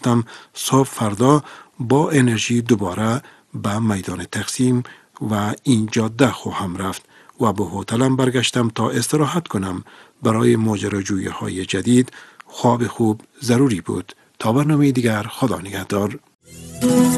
گفتم صبح فردا با انرژی دوباره به میدان تقسیم و این جاده خواهم رفت و به هتلم برگشتم تا استراحت کنم. برای ماجراجویی های جدید خواب خوب ضروری بود. تا برنامه دیگر، خدا نگهدار.